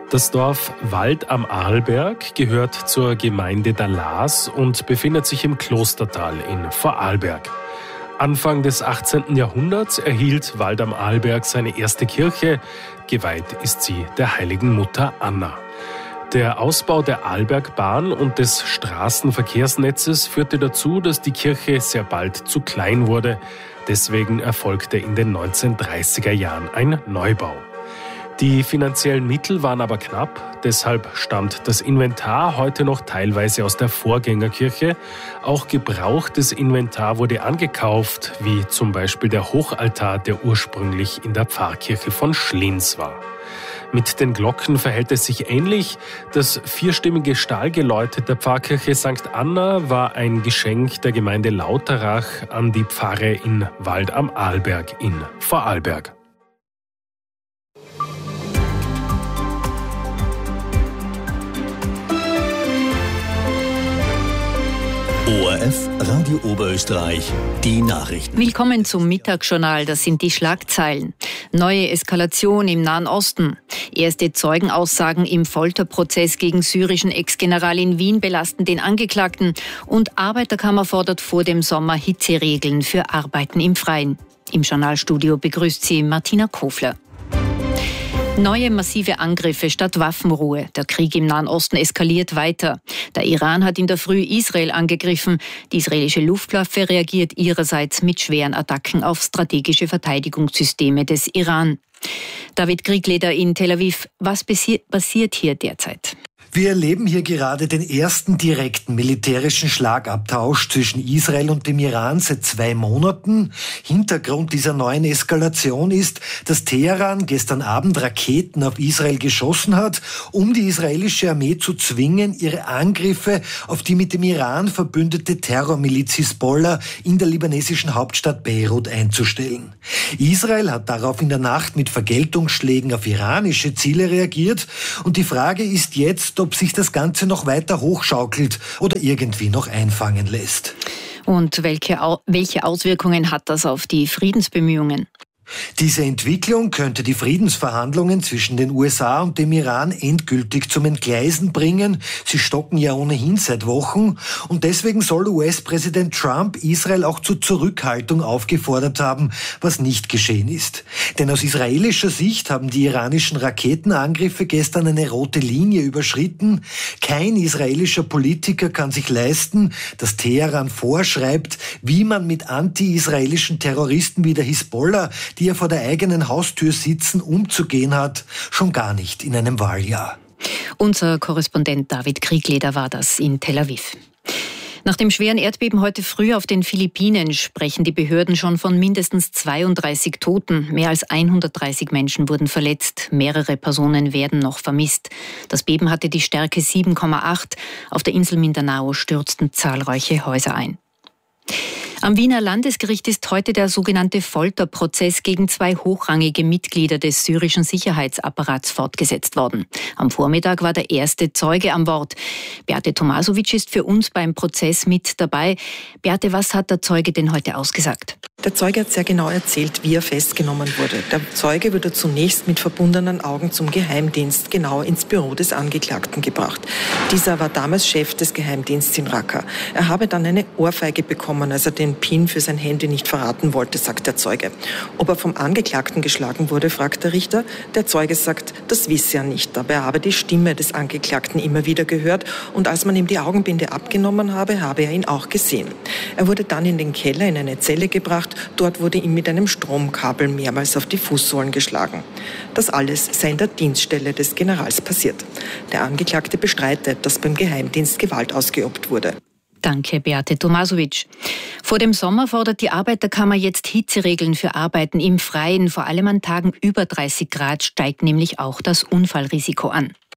Das Dorf Wald am Arlberg gehört zur Gemeinde Dahlaz und befindet sich im Klostertal in Vorarlberg. Anfang des 18. Jahrhunderts erhielt Wald am Arlberg seine erste Kirche. Geweiht ist sie der heiligen Mutter Anna. Der Ausbau der Arlbergbahn und des Straßenverkehrsnetzes führte dazu, dass die Kirche sehr bald zu klein wurde. Deswegen erfolgte in den 1930er Jahren ein Neubau. Die finanziellen Mittel waren aber knapp, deshalb stammt das Inventar heute noch teilweise aus der Vorgängerkirche. Auch gebrauchtes Inventar wurde angekauft, wie zum Beispiel der Hochaltar, der ursprünglich in der Pfarrkirche von Schlienz war. Mit den Glocken verhält es sich ähnlich. Das vierstimmige Stahlgeläute der Pfarrkirche St. Anna war ein Geschenk der Gemeinde Lauterach an die Pfarre in Wald am Arlberg in Vorarlberg. ORF Radio Oberösterreich, die Nachrichten. Willkommen zum Mittagsjournal, das sind die Schlagzeilen. Neue Eskalation im Nahen Osten. Erste Zeugenaussagen im Folterprozess gegen syrischen Ex-General in Wien belasten den Angeklagten. Und Arbeiterkammer fordert vor dem Sommer Hitzeregeln für Arbeiten im Freien. Im Journalstudio begrüßt sie Martina Kofler. Neue massive Angriffe statt Waffenruhe. Der Krieg im Nahen Osten eskaliert weiter. Der Iran hat in der Früh Israel angegriffen. Die israelische Luftwaffe reagiert ihrerseits mit schweren Attacken auf strategische Verteidigungssysteme des Iran. David Kriegleder in Tel Aviv. Was passiert hier derzeit? Wir erleben hier gerade den ersten direkten militärischen Schlagabtausch zwischen Israel und dem Iran seit 2 Monaten. Hintergrund dieser neuen Eskalation ist, dass Teheran gestern Abend Raketen auf Israel geschossen hat, um die israelische Armee zu zwingen, ihre Angriffe auf die mit dem Iran verbündete Terrormiliz Hisbollah in der libanesischen Hauptstadt Beirut einzustellen. Israel hat darauf in der Nacht mit Vergeltungsschlägen auf iranische Ziele reagiert und die Frage ist jetzt, ob sich das Ganze noch weiter hochschaukelt oder irgendwie noch einfangen lässt. Und welche Auswirkungen hat das auf die Friedensbemühungen? Diese Entwicklung könnte die Friedensverhandlungen zwischen den USA und dem Iran endgültig zum Entgleisen bringen. Sie stocken ja ohnehin seit Wochen. Und deswegen soll US-Präsident Trump Israel auch zur Zurückhaltung aufgefordert haben, was nicht geschehen ist. Denn aus israelischer Sicht haben die iranischen Raketenangriffe gestern eine rote Linie überschritten. Kein israelischer Politiker kann sich leisten, dass Teheran vorschreibt, wie man mit anti-israelischen Terroristen wie der Hisbollah, die ja vor der eigenen Haustür sitzen, umzugehen hat, schon gar nicht in einem Wahljahr. Unser Korrespondent David Kriegleder war das in Tel Aviv. Nach dem schweren Erdbeben heute früh auf den Philippinen sprechen die Behörden schon von mindestens 32 Toten. Mehr als 130 Menschen wurden verletzt. Mehrere Personen werden noch vermisst. Das Beben hatte die Stärke 7,8. Auf der Insel Mindanao stürzten zahlreiche Häuser ein. Am Wiener Landesgericht ist heute der sogenannte Folterprozess gegen 2 hochrangige Mitglieder des syrischen Sicherheitsapparats fortgesetzt worden. Am Vormittag war der erste Zeuge am Wort. Beate Tomasovic ist für uns beim Prozess mit dabei. Beate, was hat der Zeuge denn heute ausgesagt? Der Zeuge hat sehr genau erzählt, wie er festgenommen wurde. Der Zeuge wurde zunächst mit verbundenen Augen zum Geheimdienst, genau ins Büro des Angeklagten gebracht. Dieser war damals Chef des Geheimdienstes in Raqqa. Er habe dann eine Ohrfeige bekommen, als er den PIN für sein Handy nicht verraten wollte, sagt der Zeuge. Ob er vom Angeklagten geschlagen wurde, fragt der Richter. Der Zeuge sagt, das wisse er nicht, aber er habe die Stimme des Angeklagten immer wieder gehört und als man ihm die Augenbinde abgenommen habe, habe er ihn auch gesehen. Er wurde dann in den Keller in eine Zelle gebracht. Dort wurde ihm mit einem Stromkabel mehrmals auf die Fußsohlen geschlagen. Das alles sei in der Dienststelle des Generals passiert. Der Angeklagte bestreitet, dass beim Geheimdienst Gewalt ausgeübt wurde. Danke, Beate Tomasovic. Vor dem Sommer fordert die Arbeiterkammer jetzt Hitzeregeln für Arbeiten im Freien. Vor allem an Tagen über 30 Grad steigt nämlich auch das Unfallrisiko an.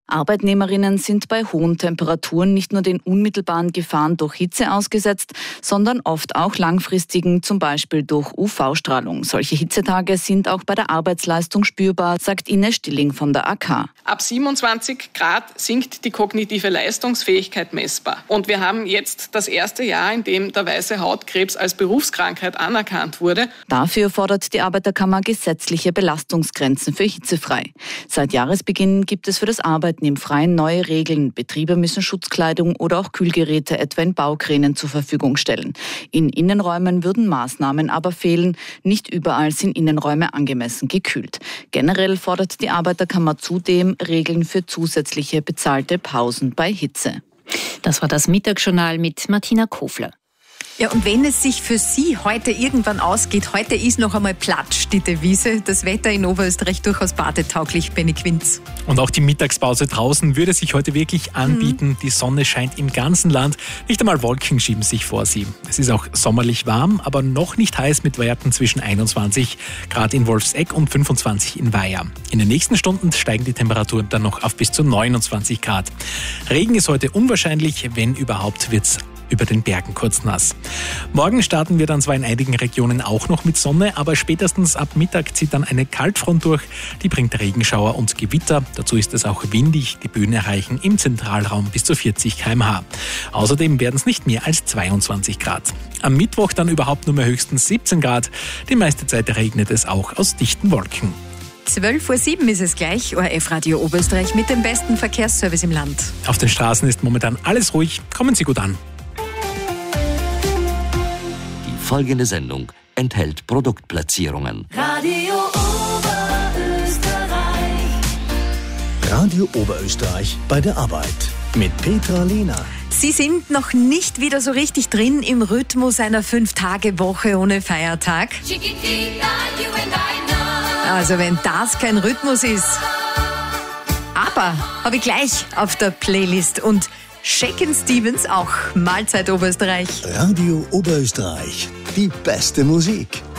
Arbeitnehmerinnen sind bei hohen Temperaturen nicht nur den unmittelbaren Gefahren durch Hitze ausgesetzt, sondern oft auch langfristigen, zum Beispiel durch UV-Strahlung. Solche Hitzetage sind auch bei der Arbeitsleistung spürbar, sagt Ines Stilling von der AK. Ab 27 Grad sinkt die kognitive Leistungsfähigkeit messbar. Und wir haben jetzt das erste Jahr, in dem der weiße Hautkrebs als Berufskrankheit anerkannt wurde. Dafür fordert die Arbeiterkammer gesetzliche Belastungsgrenzen für hitzefrei. Seit Jahresbeginn gibt es für das Arbeiten im Freien neue Regeln. Betriebe müssen Schutzkleidung oder auch Kühlgeräte etwa in Baukränen zur Verfügung stellen. In Innenräumen würden Maßnahmen aber fehlen. Nicht überall sind Innenräume angemessen gekühlt. Generell fordert die Arbeiterkammer zudem Regeln für zusätzliche bezahlte Pausen bei Hitze. Das war das Mittagsjournal mit Martina Kofler. Ja, und wenn es sich für Sie heute irgendwann ausgeht, heute ist noch einmal Platsch, die Devise. Das Wetter in Oberösterreich durchaus badetauglich, Benny Quinz. Und auch die Mittagspause draußen würde sich heute wirklich anbieten. Die Sonne scheint im ganzen Land. Nicht einmal Wolken schieben sich vor sie. Es ist auch sommerlich warm, aber noch nicht heiß mit Werten zwischen 21 Grad in Wolfsegg und 25 in Weiher. In den nächsten Stunden steigen die Temperaturen dann noch auf bis zu 29 Grad. Regen ist heute unwahrscheinlich, wenn überhaupt wird's über den Bergen kurz nass. Morgen starten wir dann zwar in einigen Regionen auch noch mit Sonne, aber spätestens ab Mittag zieht dann eine Kaltfront durch. Die bringt Regenschauer und Gewitter. Dazu ist es auch windig. Die Böen erreichen im Zentralraum bis zu 40 km/h. Außerdem werden es nicht mehr als 22 Grad. Am Mittwoch dann überhaupt nur mehr höchstens 17 Grad. Die meiste Zeit regnet es auch aus dichten Wolken. 12:07 ist es gleich. ORF Radio Oberösterreich mit dem besten Verkehrsservice im Land. Auf den Straßen ist momentan alles ruhig. Kommen Sie gut an. Folgende Sendung enthält Produktplatzierungen. Radio Oberösterreich. Radio Oberösterreich bei der Arbeit mit Petra Lehner. Sie sind noch nicht wieder so richtig drin im Rhythmus einer 5-Tage-Woche ohne Feiertag. Also wenn das kein Rhythmus ist. Aber habe ich gleich auf der Playlist und Shakin' Stevens auch. Mahlzeit Oberösterreich. Radio Oberösterreich. Die beste Musik.